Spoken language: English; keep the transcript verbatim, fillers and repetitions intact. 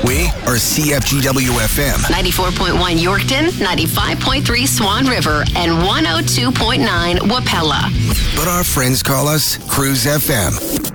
We are C F G W F M. ninety-four point one Yorkton, ninety-five point three Swan River, and one oh two point nine Wapella. But our friends call us Cruise F M.